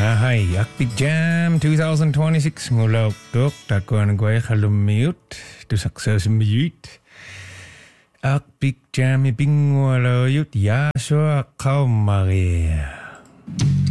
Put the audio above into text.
Hai, Big Jam 2026 mula Oktober takuan gue halummiut tu success miut. Big Jam i bingwaloyut ya so kaumari.